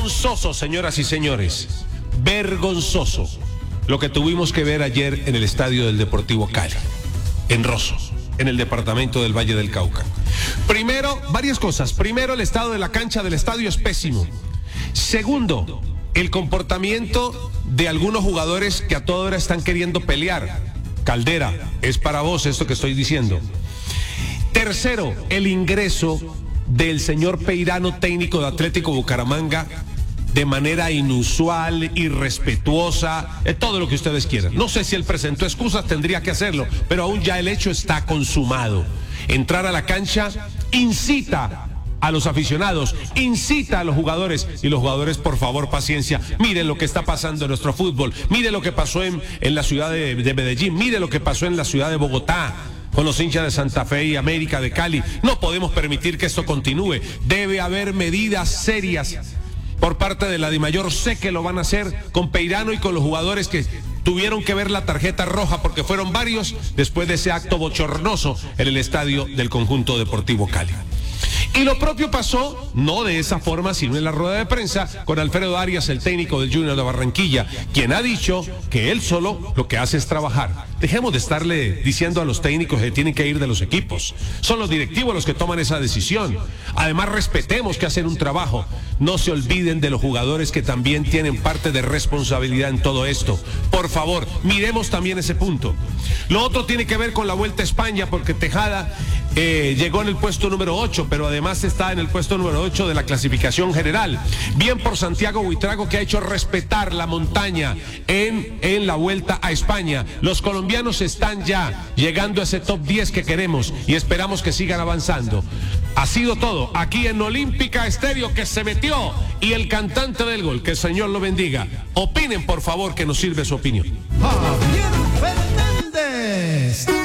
Vergonzoso, señoras y señores, vergonzoso lo que tuvimos que ver ayer en el estadio del Deportivo Cali, en Rosso, en el departamento del Valle del Cauca. Primero, varias cosas. Primero, el estado de la cancha del estadio es pésimo. Segundo, el comportamiento de algunos jugadores que a toda hora están queriendo pelear. Caldera, es para vos esto que estoy diciendo. Tercero, el ingreso del señor Peirano, técnico de Atlético Bucaramanga, de manera inusual, irrespetuosa, todo lo que ustedes quieran. No sé si él presentó excusas, tendría que hacerlo, pero aún ya el hecho está consumado. Entrar a la cancha incita a los aficionados, incita a los jugadores, y los jugadores, por favor, paciencia. Miren lo que está pasando en nuestro fútbol, miren lo que pasó en la ciudad de Medellín, miren lo que pasó en la ciudad de Bogotá, con los hinchas de Santa Fe y América de Cali. No podemos permitir que esto continúe. Debe haber medidas serias por parte de la DIMAYOR. Sé que lo van a hacer con Peirano y con los jugadores que tuvieron que ver la tarjeta roja, porque fueron varios después de ese acto bochornoso en el estadio del conjunto Deportivo Cali. Y lo propio pasó, no de esa forma, sino en la rueda de prensa, con Alfredo Arias, el técnico del Junior de Barranquilla, quien ha dicho que él solo lo que hace es trabajar. Dejemos de estarle diciendo a los técnicos que tienen que ir de los equipos. Son los directivos los que toman esa decisión. Además, respetemos que hacen un trabajo. No se olviden de los jugadores que también tienen parte de responsabilidad en todo esto. Por favor, miremos también ese punto. Lo otro tiene que ver con la Vuelta a España, porque Tejada llegó en el puesto número 8, pero además está en el puesto número 8 de la clasificación general. Bien por Santiago Buitrago, que ha hecho respetar la montaña en la Vuelta a España. Los colombianos están ya llegando a ese top 10 que queremos y esperamos que sigan avanzando. Ha sido todo aquí en Olímpica Estéreo, que se metió, y el cantante del gol, que el Señor lo bendiga. Opinen, por favor, que nos sirve su opinión.